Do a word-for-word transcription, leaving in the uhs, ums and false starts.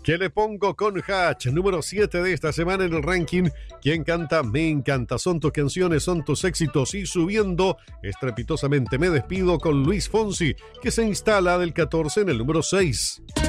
Que le pongo con Hatch, número siete de esta semana en el ranking. ¿Quién canta? Me encanta. Son tus canciones, son tus éxitos. Y subiendo estrepitosamente Me despido con Luis Fonsi, que se instala del catorce en el número seis.